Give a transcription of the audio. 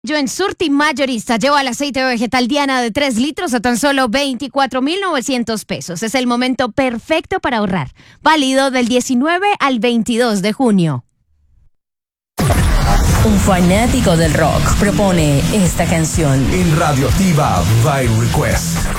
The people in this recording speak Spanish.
Yo en Surti Mayorista llevo el aceite vegetal Diana de 3 litros a tan solo 24,900 pesos. Es el momento perfecto para ahorrar. Válido del 19 al 22 de junio. Un fanático del rock propone esta canción en Radioactiva by Request.